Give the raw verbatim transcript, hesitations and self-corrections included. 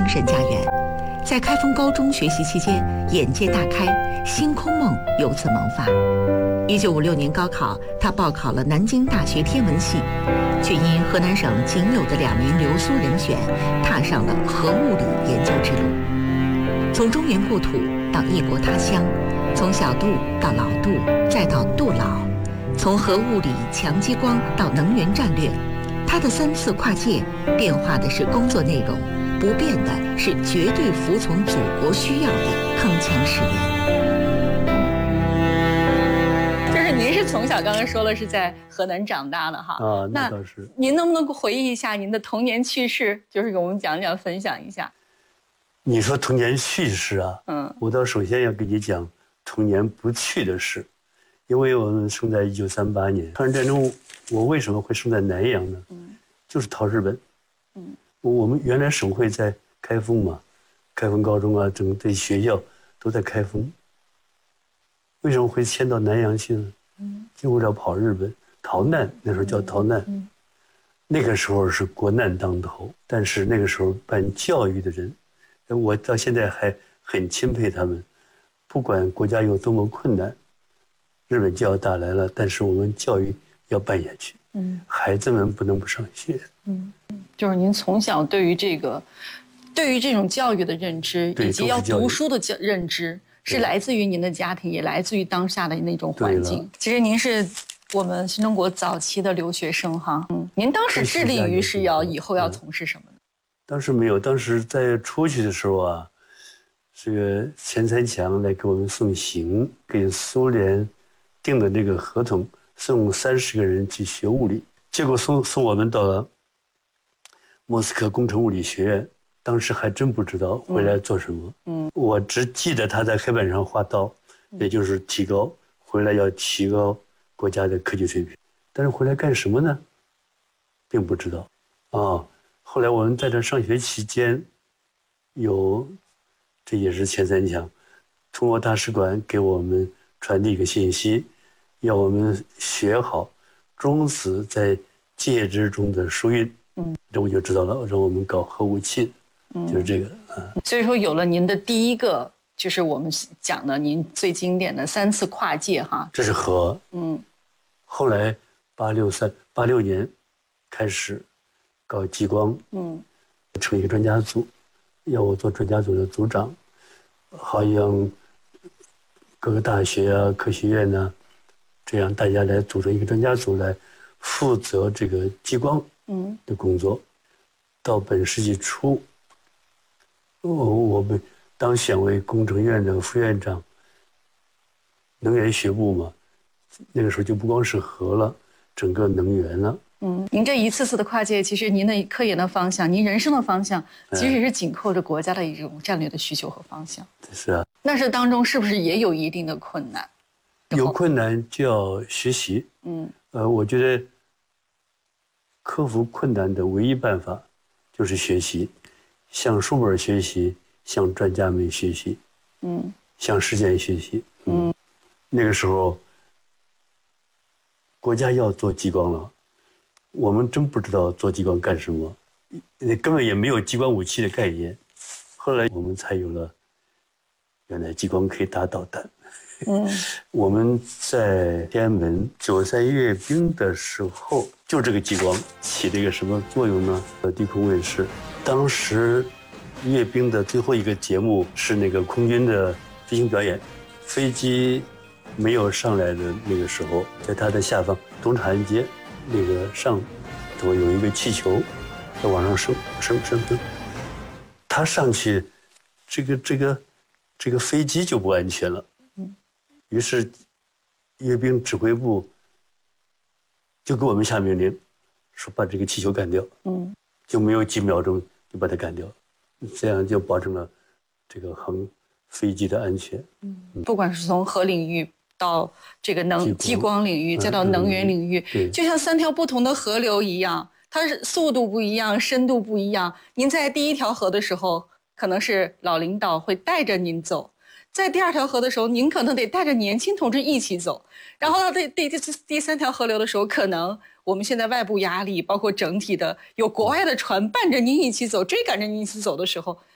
精神家园。在开封高中学习期间，眼界大开，星空梦由此萌发。一九五六年高考，他报考了南京大学天文系，却因河南省仅有的两名留苏人选，踏上了核物理研究之路。从中原故土到异国他乡，从小杜到老杜，再到杜老，从核物理、强激光到能源战略，他的三次跨界变化的是工作内容，不变的是绝对服从祖国需要的铿锵誓言。 就是您是从小刚刚说了是在河南长大的哈啊，那倒是。 您能不能回忆一下您的童年趣事，就是给我们讲讲、分享一下？ 你说童年趣事啊， 嗯， 我倒首先要跟你讲童年不趣的事，因为我们生在一九三八年，抗日战争，我为什么会生在南阳呢？嗯，就是逃日本。嗯，我们原来省会在开封嘛，开封高中啊，整个学校都在开封。为什么会迁到南阳去呢？嗯，就为了跑日本逃难，那时候叫逃难。嗯，那个时候是国难当头，但是那个时候办教育的人，我到现在还很钦佩他们。不管国家有多么困难，日本就要打来了，但是我们教育要办下去。嗯，孩子们不能不上学。嗯， 就是您从小对于这个，对于这种教育的认知，以及要读书的教认知，是来自于您的家庭，也来自于当下的那种环境。其实您是我们新中国早期的留学生哈。嗯，您当时致力于是要以后要从事什么呢？ 当时没有，当时在出去的时候啊，这个钱三强来给我们送行，给苏联订的那个合同，送三十个人去学物理，结果送送我们到了莫斯科工程物理学院，当时还真不知道回来做什么。嗯，我只记得他在黑板上画刀，也就是提高，回来要提高国家的科技水平，但是回来干什么呢？并不知道。啊、哦，后来我们在这上学期间，有，这也是钱三强，中国大使馆给我们传递一个信息，要我们学好中子在介质中的疏运。嗯，这我就知道了，让我们搞核武器，嗯，就是这个啊。 所以说，有了您的第一个，就是我们讲的您最经典的三次跨界哈。 这是核。嗯，后来八六三八六年开始搞激光，嗯，成一个专家组，要我做专家组的组长，好像各个大学啊、科学院呢、啊，这样大家来组成一个专家组来负责这个激光嗯的工作。到本世纪初，我我们当选为工程院的副院长，能源学部嘛，那个时候就不光是核了，整个能源了。 嗯，您这一次次的跨界，其实您的科研的方向，您人生的方向，其实也是紧扣着国家的一种战略的需求和方向。 是啊， 那这当中是不是也有一定的困难？ 有困难就要学习。嗯，呃，我觉得克服困难的唯一办法就是学习，向书本学习，向专家们学习，嗯，向实践学习。嗯，那个时候国家要做激光了。我们真不知道做激光干什么，根本也没有激光武器的概念。后来我们才有了，原来激光可以打导弹。嗯，我们在天安门九三阅兵的时候，就这个激光起了一个什么作用呢？低空卫士，当时阅兵的最后一个节目是那个空军的飞行表演，飞机没有上来的那个时候，在它的下方东长安街。那个上头有一个气球在往上升升升升，它上去，这个这个这个飞机就不安全了。嗯，于是阅兵指挥部就给我们下命令，说把这个气球干掉。嗯，就没有几秒钟就把它干掉，这样就保证了这个航飞机的安全。嗯， 不管是从核领域。到这个能激光领域，再到能源领域，嗯、就像三条不同的河流一样，它是速度不一样，深度不一样。您在第一条河的时候，可能是老领导会带着您走；在第二条河的时候，您可能得带着年轻同志一起走。然后到第第第第三条河流的时候，可能我们现在外部压力，包括整体的有国外的船伴着您一起走，追赶着您一起走的时候，